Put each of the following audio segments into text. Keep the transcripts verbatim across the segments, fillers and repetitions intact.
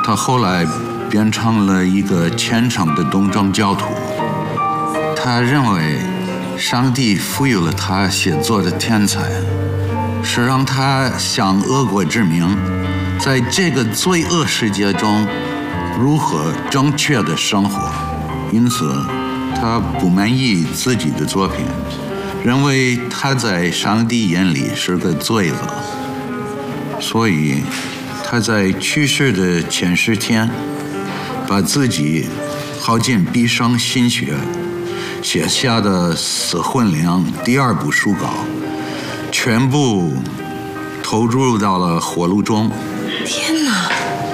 他后来变成了一个虔诚的东正教徒。他认为上帝赋予了他写作的天才，是让他向俄国之民在这个罪恶世界中如何正确的生活。因此他不满意自己的作品，认为他在上帝眼里是个罪恶，所以他在去世的前十天把自己耗尽毕生心血写下的《死魂灵》第二部书稿全部投入到了火炉中。 天哪！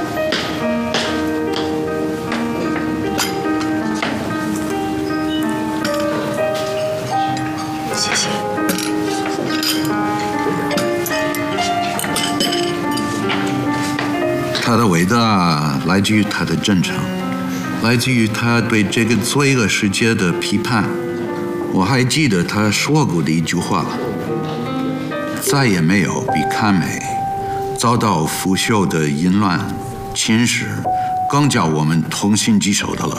谢谢。 他的伟大来自于他的真诚，来自于他对这个罪恶世界的批判。我还记得他说过的一句话：再也没有比看美遭到腐朽的淫乱侵蚀更叫我们痛心疾首的了。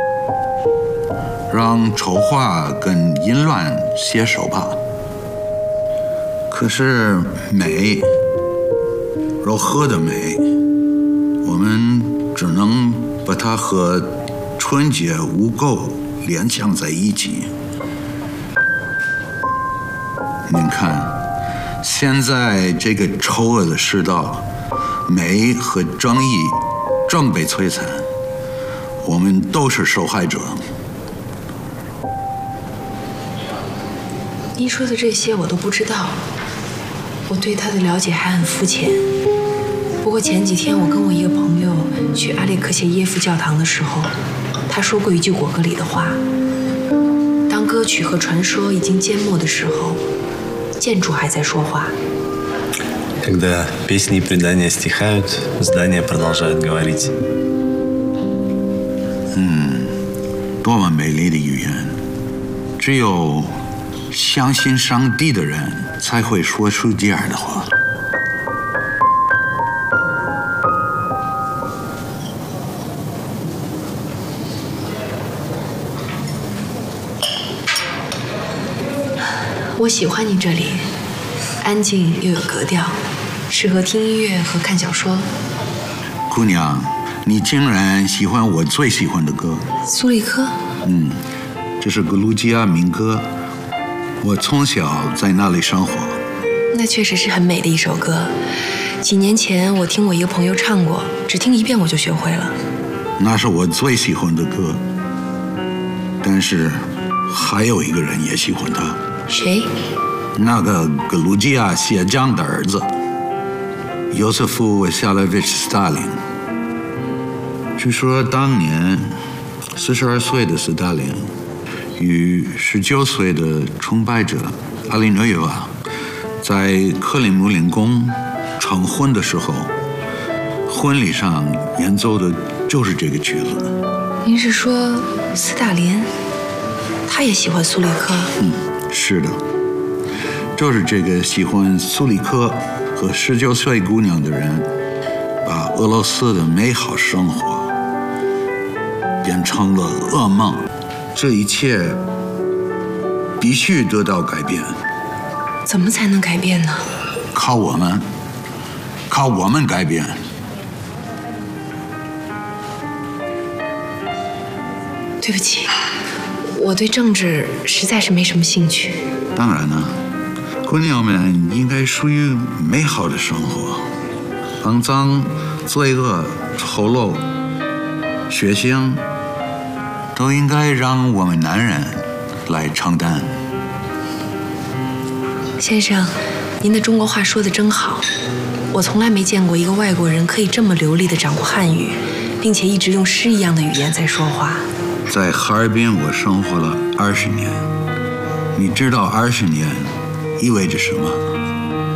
让丑化跟淫乱携手吧。可是美，柔和的美，我们只能把它和纯洁无垢联想在一起。您看，现在这个丑恶的世道，美和正义正被摧残，我们都是受害者。 您说的这些我都不知道，我对他的了解还很肤浅。不过前几天我跟我一个朋友去阿列克谢耶夫教堂的时候，他说过一句果戈里的话：当歌曲和传说已经缄默的时候，建筑还在说话。 Когда песни и предания стихают, здания продолжают говорить. 嗯，多么美丽的语言！只有相信上帝的人才会说出这样的话。 我喜欢你这里，安静又有格调，适合听音乐和看小说。 姑娘，你竟然喜欢我最喜欢的歌。 苏里科？ 嗯，这是格鲁吉亚民歌，我从小在那里生活。 那确实是很美的一首歌，几年前我听我一个朋友唱过，只听一遍我就学会了。 那是我最喜欢的歌，但是还有一个人也喜欢它。 谁？ 那个格鲁吉亚鞋匠的儿子尤瑟夫·维夏拉维奇·斯大林。据说当年四十二岁的斯大林与十九岁的崇拜者阿里诺耶娃在克里姆林宫成婚的时候，婚礼上演奏的就是这个曲子。 您是说斯大林他也喜欢苏里科？ 嗯，是的，就是这个喜欢苏里科和十九岁姑娘的人，把俄罗斯的美好生活变成了噩梦。这一切必须得到改变。 怎么才能改变呢？ 靠我们，靠我们改变。 对不起，我对政治实在是没什么兴趣。 当然了，姑娘们应该属于美好的生活，肮脏、罪恶、丑陋、血腥都应该让我们男人来承担。 先生，您的中国话说得真好，我从来没见过一个外国人可以这么流利地掌握汉语，并且一直用诗一样的语言在说话。 在哈尔滨我生活了二十年，你知道二十年意味着什么？